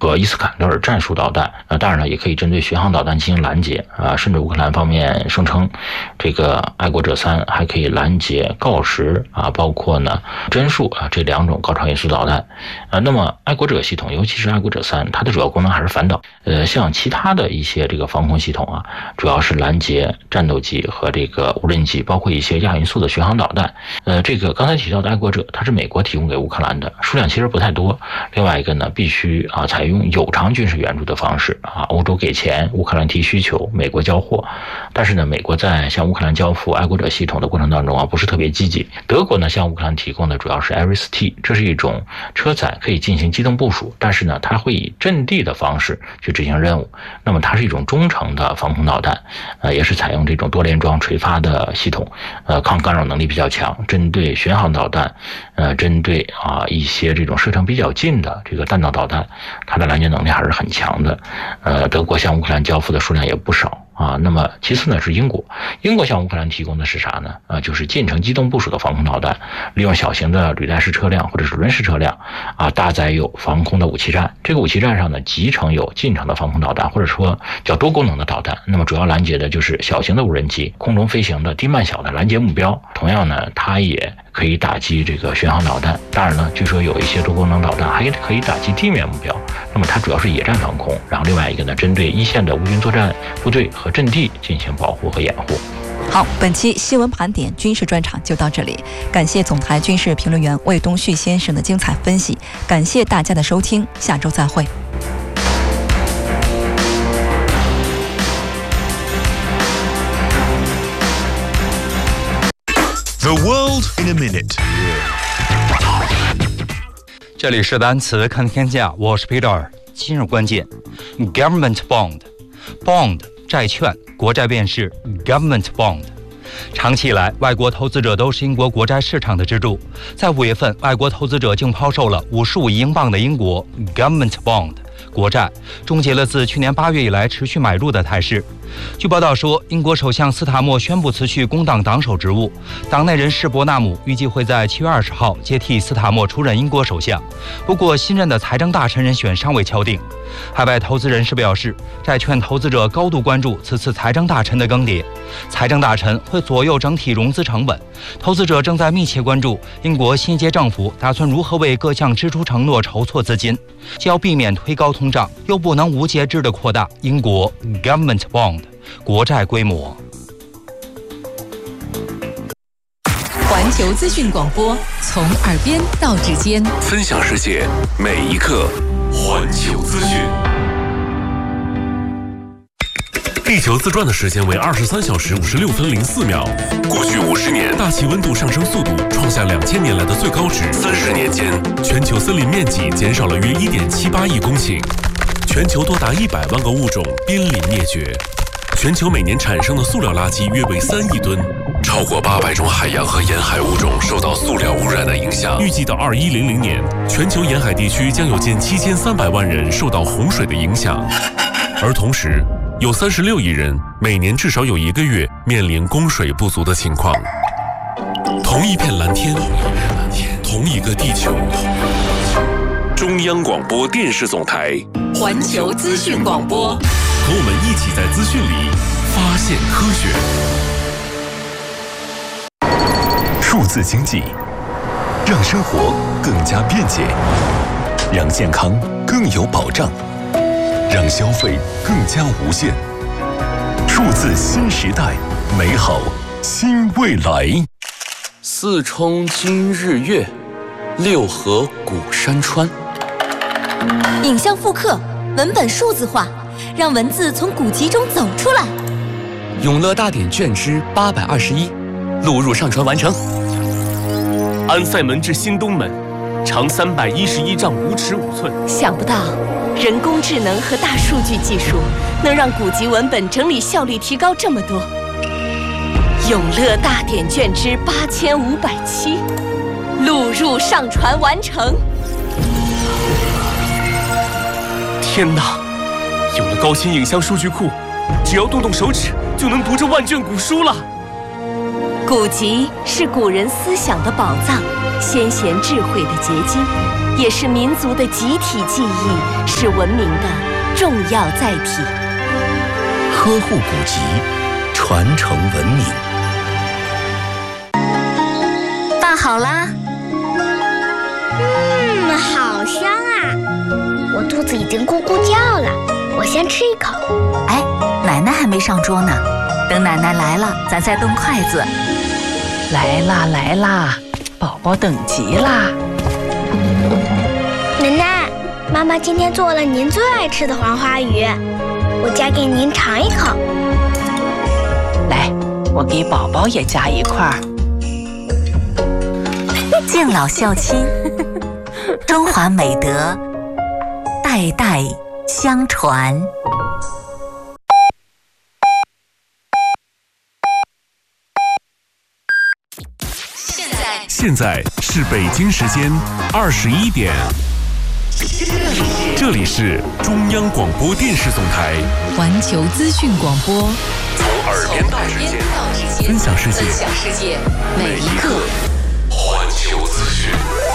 和伊斯坎德尔战术导弹，当然了，也可以针对巡航导弹进行拦截甚至乌克兰方面声称，这个爱国者3还可以拦截锆石包括呢针数这2种高超音速导弹。那么爱国者系统，尤其是爱国者3，它的主要功能还是反导。像其他的一些这个防空系统主要是拦截战斗机和这个无人机，包括一些亚音速的巡航导弹。这个刚才提到的爱国者，它是美国提供给乌克兰的，数量其实不太多。另外一个呢，必须采用有偿军事援助的方式欧洲给钱，乌克兰提需求，美国交货。但是呢，美国在向乌克兰交付爱国者系统的过程当中不是特别积极。德国呢向乌克兰提供的主要是 Iris-T， 这是一种车载可以进行机动部署，但是呢它会以阵地的方式去执行任务。那么它是一种中程的防空导弹，也是采用这种多联装垂发的系统，抗干扰能力比较强，针对巡航导弹，针对一些这种射程比较近的这个弹道导弹，它的拦截能力还是很强的。德国向乌克兰交付的数量也不少。那么其次呢是英国向乌克兰提供的是啥呢？就是近程机动部署的防空导弹，利用小型的履带式车辆或者是轮式车辆搭载有防空的武器站。这个武器站上呢集成有近程的防空导弹，或者说叫多功能的导弹。那么主要拦截的就是小型的无人机、空中飞行的低慢小的拦截目标。同样呢，它也可以打击这个巡航导弹。当然呢，据说有一些多功能导弹还可以打击地面目标。那么它主要是野战防空，然后另外一个呢，针对一线的无军作战部队和阵地进行保护和掩护。 好，本期新闻盘点军事专场就到这里，感谢总台军事评论员魏东旭先生的精彩分析，感谢大家的收听，下周再会。 The world in a minute。 这里是单词看天下，我是 Peter。今日关键 ：Government bond 债券，国债便是 Government bond。长期以来，外国投资者都是英国国债市场的支柱。在5月份，外国投资者竟抛售了55亿英镑的英国 Government bond 国债，终结了自去年8月以来持续买入的态势。据报道说，英国首相斯塔默宣布辞去工党党首职务，党内人士伯纳姆预计会在7月20号接替斯塔默出任英国首相。不过，新任的财政大臣人选尚未敲定。海外投资人士表示，债券投资者高度关注此次财政大臣的更迭，财政大臣会左右整体融资成本。投资者正在密切关注英国新一届政府打算如何为各项支出承诺筹措资金，既要避免推高通胀，又不能无节制地扩大英国 Government Bond 国债规模。 环球资讯广播，从耳边到指尖， 分享世界每一刻。环球资讯。地球自转的时间为23小时56分04秒。过去50年，大气温度上升速度创下2000年来的最高值。30年间，全球森林面积减少了约1.78亿公顷，全球多达100万个物种濒临灭绝。全球每年产生的塑料垃圾约为3亿吨，超过800种海洋和沿海物种受到塑料污染的影响。预计到2100年，全球沿海地区将有近7300万人受到洪水的影响，而同时，有36亿人每年至少有1个月面临供水不足的情况。同一片蓝天，同一个地球。中央广播电视总台， 环球资讯广播。 和我们一起在资讯里发现科学。数字经济让生活更加便捷，让健康更有保障，让消费更加无限。数字新时代，美好新未来。 四冲今日月，六合古山川。 影像复刻，文本数字化，让文字从古籍中走出来。 永乐大典卷之821，录入上传完成。安塞门至新东门，长311丈5尺5寸。 想不到，人工智能和大数据技术能让古籍文本整理效率提高这么多。永乐大典卷之8507，录入上传完成。 天哪！有了高清影像数据库，只要动动手指就能读这万卷古书了。 古籍是古人思想的宝藏，先贤智慧的结晶。 也是民族的集体记忆，是文明的重要载体。 呵护古籍，传承文明。 饭好啦。 好香啊！我肚子已经咕咕叫了，我先吃一口。 哎，奶奶还没上桌呢，等奶奶来了，咱再动筷子。 来啦来啦，宝宝等急啦！ 奶奶，妈妈今天做了您最爱吃的黄花鱼，我夹给您尝一口。 来，我给宝宝也夹一块儿。 敬老孝亲，中华美德代代相传。 现在是北京时间21点，这里是中央广播电视总台环球资讯广播， 从耳边到指尖，分享世界，每一刻环球资讯。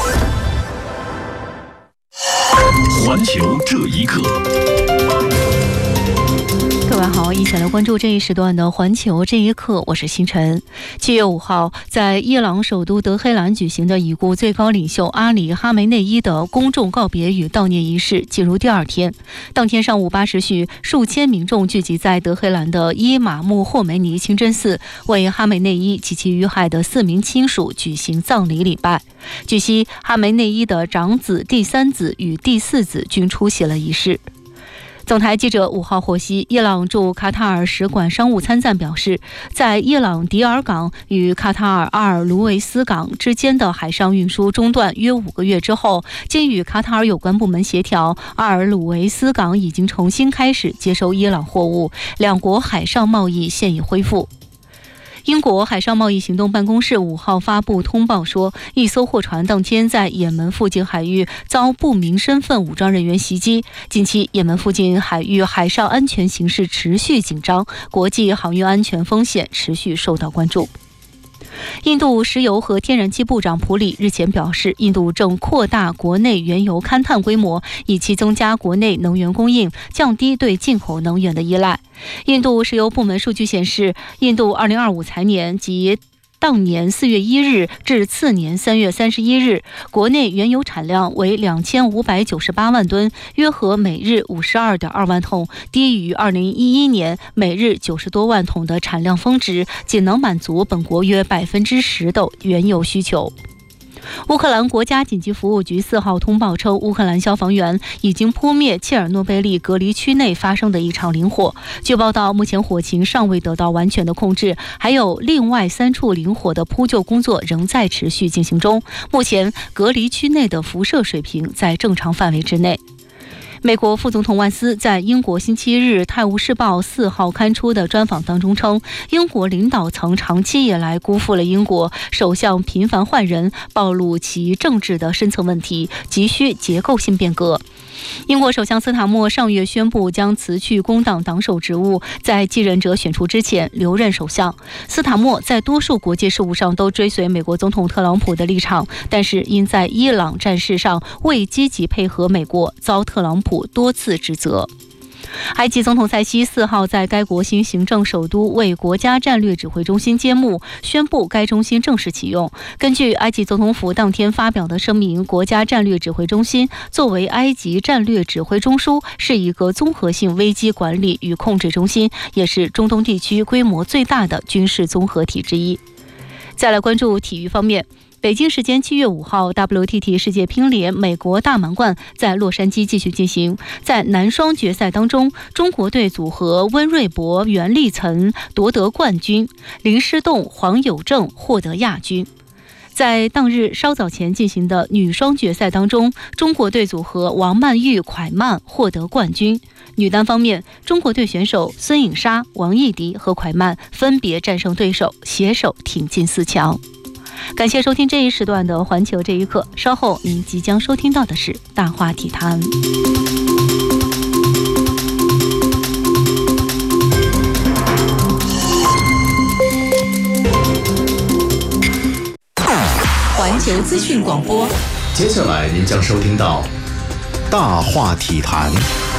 环球这一刻。 各位好，一起来关注这一时段的环球这一刻，我是星辰。7月5号，在伊朗首都德黑兰举行的已故最高领袖阿里·哈梅内伊的公众告别与悼念仪式进入第2天。当天上午8时许，数千民众聚集在德黑兰的伊玛目霍梅尼清真寺，为哈梅内伊及其遇害的4名亲属举行葬礼礼拜。据悉，哈梅内伊的长子、第3子与第4子均出席了仪式。总台记者5号获悉，伊朗驻卡塔尔使馆商务参赞表示，在伊朗迪尔港与卡塔尔阿尔卢维斯港之间的海上运输中断约5个月之后，经与卡塔尔有关部门协调，阿尔鲁维斯港已经重新开始接收伊朗货物，两国海上贸易现已恢复。英国海上贸易行动办公室5号发布通报说，一艘货船当天在也门附近海域遭不明身份武装人员袭击。近期，也门附近海域海上安全形势持续紧张，国际航运安全风险持续受到关注。印度石油和天然气部长普里日前表示，印度正扩大国内原油勘探规模，以期增加国内能源供应，降低对进口能源的依赖。印度石油部门数据显示，印度2025财年及当年4月1日至次年3月31日，国内原油产量为2598万吨，约合每日52.2万桶，低于2011年每日90多万桶的产量峰值，仅能满足本国约10%的原油需求。乌克兰国家紧急服务局4号通报称，乌克兰消防员已经扑灭切尔诺贝利隔离区内发生的一场林火。据报道，目前火情尚未得到完全的控制，还有另外3处林火的扑救工作仍在持续进行中。目前隔离区内的辐射水平在正常范围之内。美国副总统万斯在英国星期日《泰晤士报》4号刊出的专访当中称，英国领导层长期以来辜负了英国，首相频繁换人，暴露其政治的深层问题，急需结构性变革。英国首相斯塔默上月宣布将辞去工党党首职务，在继任者选出之前留任首相。斯塔默在多数国际事务上都追随美国总统特朗普的立场，但是因在伊朗战事上未积极配合美国，遭特朗普多次指责。埃及总统塞西4号在该国新行政首都为国家战略指挥中心揭幕，宣布该中心正式启用。根据埃及总统府当天发表的声明，国家战略指挥中心作为埃及战略指挥中枢，是一个综合性危机管理与控制中心，也是中东地区规模最大的军事综合体之一。再来关注体育方面。北京时间7月5号 ，WTT 世界乒联美国大满贯在洛杉矶继续进行。在男双决赛当中，中国队组合温瑞博、袁立岑夺得冠军，林诗栋、黄有正获得亚军。在当日稍早前进行的女双决赛当中，中国队组合王曼玉、蒯曼获得冠军。女单方面，中国队选手孙颖莎、王艺迪和蒯曼分别战胜对手，携手挺进4强。感谢收听这一时段的环球这一刻，稍后您即将收听到的是大话体坛。 环球资讯广播接下来您将收听到大话体坛，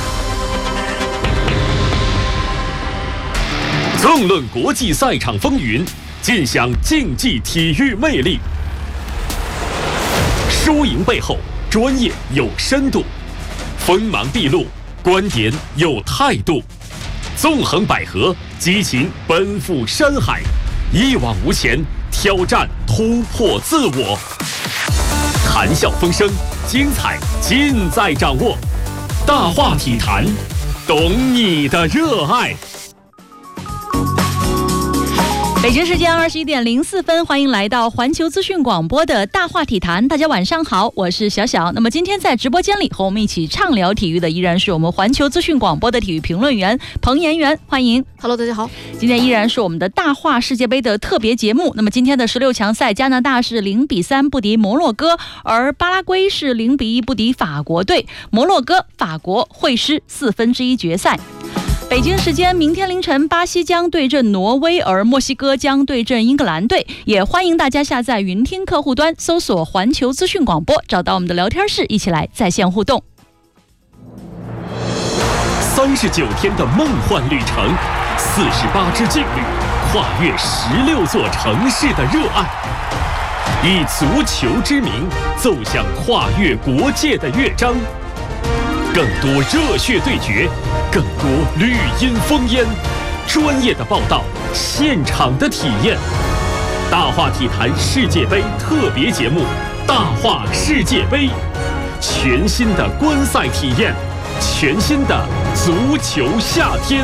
纵论国际赛场风云，尽享竞技体育魅力。输赢背后，专业有深度；锋芒毕露，观点有态度。纵横捭阖，激情奔赴山海，一往无前，挑战突破自我。谈笑风生，精彩尽在掌握。大话体坛，懂你的热爱。 北京时间21点04分，欢迎来到环球资讯广播的大话体坛。大家晚上好，我是小小。那么今天在直播间里和我们一起畅聊体育的依然是我们环球资讯广播的体育评论员彭延元，欢迎。 Hello， 大家好。 今天依然是我们的大话世界杯的特别节目。那么今天的16强赛，加拿大是0-3不敌摩洛哥，而巴拉圭是0-1不敌法国队。摩洛哥、法国会师1/4决赛。北京时间明天凌晨，巴西将对阵挪威，而墨西哥将对阵英格兰队。也欢迎大家下载云听客户端，搜索环球资讯广播，找到我们的聊天室，一起来在线互动。 39天的梦幻旅程，48支劲旅，跨越16座城市的热爱，以足球之名奏响跨越国界的乐章。更多热血对决，更多绿荫烽烟，专业的报道，现场的体验。大话体坛世界杯特别节目《大话世界杯》，全新的观赛体验，全新的足球夏天。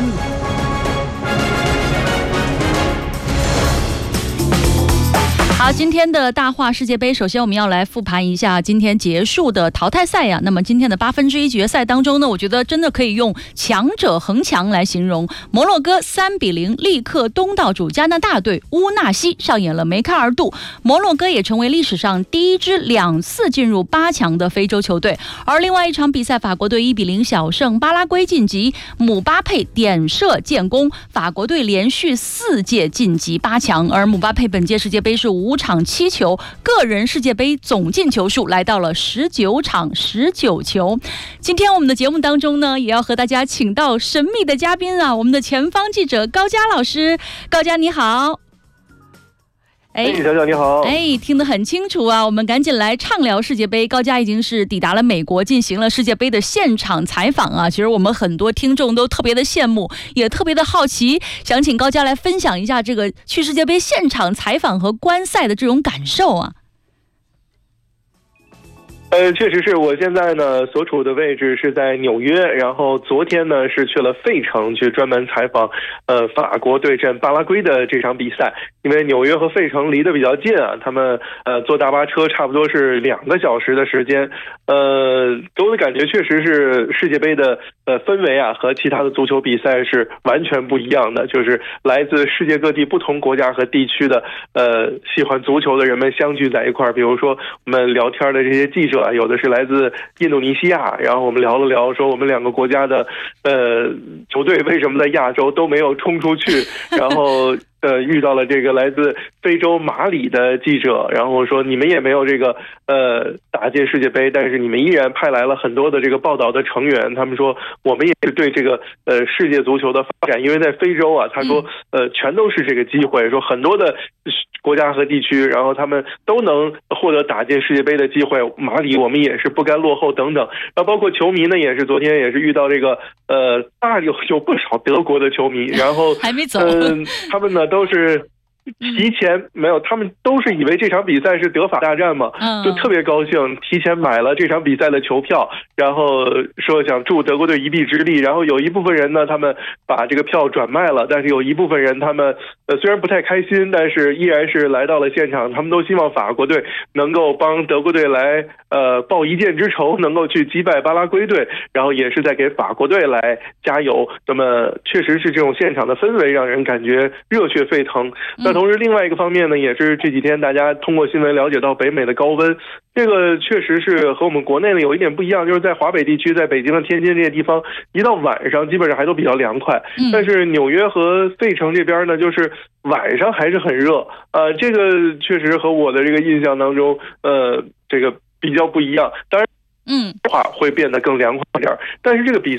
好，今天的大话世界杯，首先我们要来复盘一下今天结束的淘汰赛呀。那么今天的1/8决赛当中呢，我觉得真的可以用强者恒强来形容。摩洛哥3-0力克东道主加拿大队，乌纳西上演了梅开二度，摩洛哥也成为历史上第一支2次进入8强的非洲球队。而另外一场比赛，法国队1-0小胜巴拉圭晋级，姆巴佩点射建功，法国队连续4届晋级8强。而姆巴佩本届世界杯是5场7球，个人世界杯总进球数来到了19场19球。今天我们的节目当中呢，也要和大家请到神秘的嘉宾啊，我们的前方记者高佳老师。高佳你好。 小小你好。 听得很清楚啊，我们赶紧来畅聊世界杯。高佳已经是抵达了美国，进行了世界杯的现场采访啊。其实我们很多听众都特别的羡慕，也特别的好奇，想请高佳来分享一下这个去世界杯现场采访和观赛的这种感受啊。 确实是我现在呢所处的位置是在纽约，然后昨天呢是去了费城去专门采访法国对阵巴拉圭的这场比赛。因为纽约和费城离得比较近啊，他们坐大巴车差不多是2个小时的时间。给我的感觉确实是世界杯的氛围啊和其他的足球比赛是完全不一样的，就是来自世界各地不同国家和地区的喜欢足球的人们相聚在一块儿。比如说我们聊天的这些记者，有的是来自印度尼西亚，然后我们聊了聊说我们2个国家的球队为什么在亚洲都没有冲出去，然后遇到了这个来自非洲马里的记者，然后说你们也没有这个打进世界杯，但是你们依然派来了很多的这个报道的成员，他们说我们也是对这个世界足球的发展，因为在非洲啊，他说全都是这个机会，说很多的国家和地区，然后他们都能获得打进世界杯的机会，马里我们也是不甘落后等等。然后包括球迷呢，也是昨天也是遇到这个有不少德国的球迷，然后还没走， 他们呢都是提前没有，他们都是以为这场比赛是德法大战嘛，就特别高兴，提前买了这场比赛的球票，然后说想助德国队一臂之力。然后有一部分人呢，他们把这个票转卖了，但是有一部分人他们虽然不太开心，但是依然是来到了现场，他们都希望法国队能够帮德国队来报一箭之仇，能够去击败巴拉圭队，然后也是在给法国队来加油。那么确实是这种现场的氛围让人感觉热血沸腾。那同时另外一个方面呢，也是这几天大家通过新闻了解到北美的高温，这个确实是和我们国内呢有一点不一样，就是在华北地区，在北京和天津这些地方，一到晚上基本上还都比较凉快，但是纽约和费城这边呢，就是晚上还是很热。这个确实和我的这个印象当中，这个比较不一样。当然，话会变得更凉快一点，但是这个比